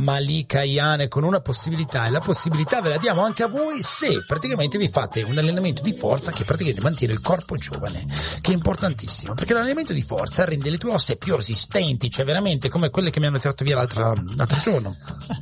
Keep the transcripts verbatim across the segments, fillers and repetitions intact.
Malika Ayane con una possibilità, e la possibilità ve la diamo anche a voi se praticamente vi fate un allenamento di forza che praticamente mantiene il corpo giovane, che è importantissimo, perché l'allenamento di forza rende le tue ossa più resistenti, cioè veramente come quelle che mi hanno tirato via l'altra, l'altro giorno.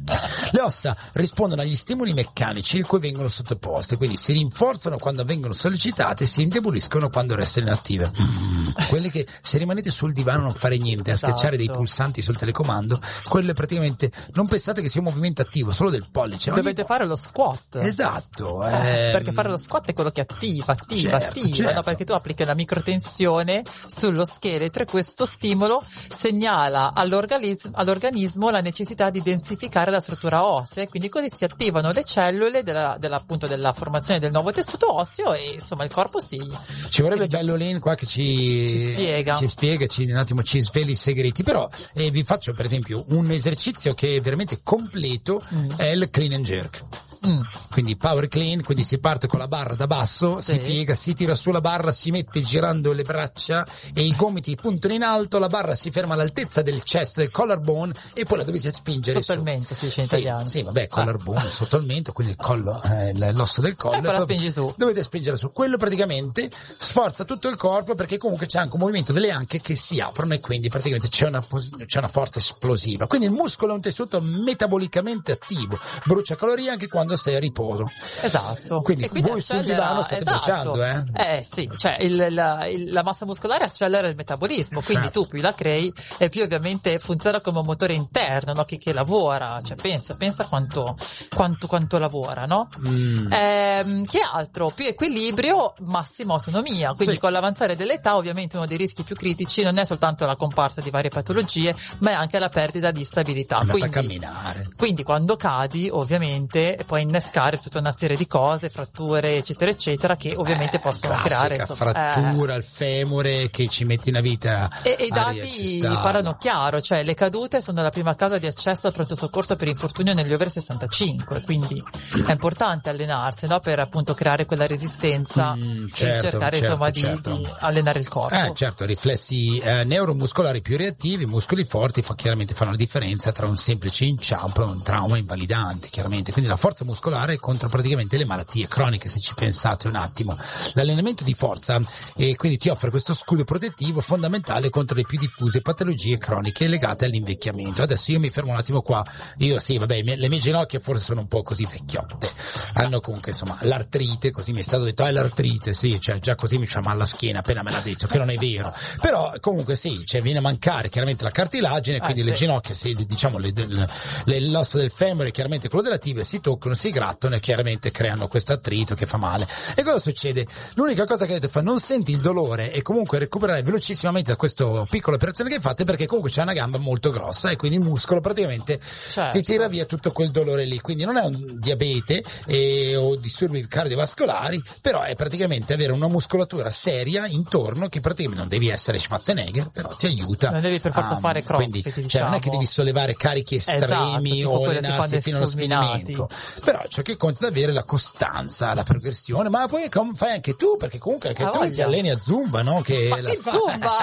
Le ossa rispondono agli stimoli meccanici a cui vengono sottoposte, quindi si rinforzano quando vengono sollecitate e si indeboliscono quando restano inattive. Mm. Quelle che se rimanete sul divano non fare niente, a Esatto. schiacciare dei pulsanti sul telecomando, quello è praticamente, non pensate che sia un movimento attivo, solo del pollice. Dovete Ogni... fare lo squat. Esatto. Eh, ehm... perché fare lo squat è quello che attiva, attiva, certo, attiva, certo. No, perché tu applichi una microtensione sullo scheletro e questo stimolo segnala all'organismo, all'organismo la necessità di densificare la struttura ossea, e quindi così si attivano le cellule della, della, appunto della formazione del nuovo tessuto osseo e insomma il corpo si... Ci vorrebbe si bello Lin qua che ci, ci spiega, ci spiega, ci, un attimo ci sveli i segreti, però eh, vi faccio per esempio un esercizio che è veramente completo, mm. è il clean and jerk. Mm. Quindi power clean, quindi si parte con la barra da basso, sì. si piega, si tira su la barra, si mette girando le braccia e i gomiti puntano in alto, la barra si ferma all'altezza del chest, del collarbone, e poi la dovete spingere sotto il mento, si dice in sì, italiano. sì, vabbè, collarbone, ah. sotto il mento, quindi il collo, eh, l'osso del collo. E poi la spingi su. Dovete spingere su. Quello praticamente sforza tutto il corpo, perché comunque c'è anche un movimento delle anche che si aprono e quindi praticamente c'è una, c'è una forza esplosiva. Quindi il muscolo è un tessuto metabolicamente attivo, brucia calorie anche quando sei a riposo. Esatto. Quindi, quindi voi sul accelera, divano state esatto. bruciando, eh? Eh sì, cioè il, la, il, la massa muscolare accelera il metabolismo, quindi certo. tu più la crei e più ovviamente funziona come un motore interno, no? Che, che lavora, cioè pensa, pensa quanto, quanto, quanto lavora, no? Mm. Ehm, che altro? Più equilibrio, massima autonomia, quindi sì. con l'avanzare dell'età ovviamente uno dei rischi più critici non è soltanto la comparsa di varie patologie, ma è anche la perdita di stabilità. Andate quindi, a camminare. Quindi quando cadi ovviamente puoi innescare tutta una serie di cose, fratture eccetera eccetera, che ovviamente eh, possono classica, creare insomma, frattura eh. al femore che ci metti una vita e, e i dati parlano chiaro, cioè le cadute sono la prima causa di accesso al pronto soccorso per infortunio negli over sessantacinque, quindi è importante allenarsi, no? Per appunto creare quella resistenza mm, certo, e cercare certo, insomma certo. Di, di allenare il corpo. Eh certo, riflessi eh, neuromuscolari più reattivi, muscoli forti fa, chiaramente fanno la differenza tra un semplice inciampo e un trauma invalidante, chiaramente. Quindi la forza muscolare è contro praticamente le malattie croniche, se ci pensate un attimo. L'allenamento di forza e quindi ti offre questo scudo protettivo fondamentale contro le più diffuse patologie croniche legate all'invecchiamento. Adesso io mi fermo un attimo qua. Io sì, vabbè, le mie ginocchia forse sono un po' così vecchiotte. Hanno comunque insomma l'artrite, così mi è stato detto, ah, l'artrite, sì, cioè già così mi fa male la schiena appena me l'ha detto, che non è vero. Però comunque sì, cioè viene a mancare chiaramente la cartilagine, quindi ah, le sì. ginocchia, si, diciamo le, le, le, l'osso del femore, chiaramente quello della tibia, si toccano, si grattano e chiaramente creano questo attrito che fa male. E cosa succede? L'unica cosa che ha detto fa, non senti il dolore e comunque recupererai velocissimamente da questa piccola operazione che hai fatto, perché comunque c'è una gamba molto grossa e quindi il muscolo praticamente certo. ti tira via tutto quel dolore lì. Quindi non è un diabete eh, o disturbi cardiovascolari, però è praticamente avere una muscolatura seria intorno, che praticamente non devi essere Schwarzenegger, però ti aiuta. Non devi per forza um, fare crossfit, quindi, diciamo. Cioè non è che devi sollevare carichi estremi esatto, o allenarsi fino allo sfinimento, però ciò che conta è avere la costanza, la progressione, ma poi com- fai anche tu, perché comunque anche ah, tu voglia. ti alleni a Zumba, no? Che ma la che fa- Zumba?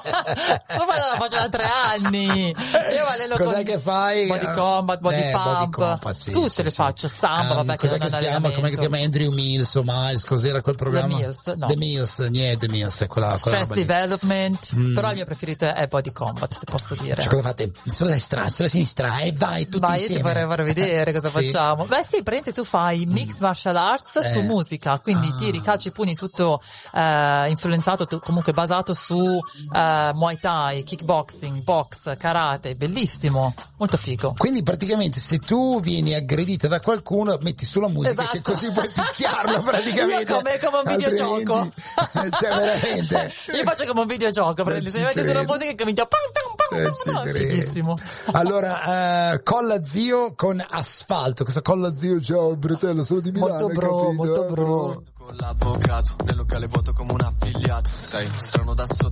Zumba non la faccio da tre anni. Io alleno Cos'è con che fai? Body combat, body eh, pump, body combat, sì, tutte sì, le sì. faccio, samba, um, vabbè, cos'è che che non si è chiama? Come si chiama? Andrew Mills o Miles, cos'era quel programma? The Mills, no. The Mills, niente, The Mills, è quella, quella Stress Development, mm. però il mio preferito è Body Combat, se posso dire. Cioè cosa fate? Sulla destra, sulla sinistra e vai tutti vai, insieme. Vai, io ti vorrei far vedere cosa sì. facciamo. Beh sì, praticamente tu fai mixed martial arts eh. su musica, quindi ah. tiri, calci, pugni, tutto eh, influenzato, tu, comunque basato su eh, Muay Thai, kickboxing, box, karate, bellissimo, molto figo. Quindi praticamente se tu vieni aggredita da qualcuno metti sulla musica esatto. che così puoi picchiarlo praticamente. Io come, come un videogioco. Cioè veramente. Io faccio come un videogioco, praticamente se metti sulla musica che comincia pam pam pam, eh, pam, pam, fighissimo. Allora, uh, colla zio con asfalto. Cosa colla zio? Ciao bratello, sono di Milano. Molto bro, capito, molto eh, bro. Con l'avvocato nel locale vuoto come un affiliato, sei strano da sotto.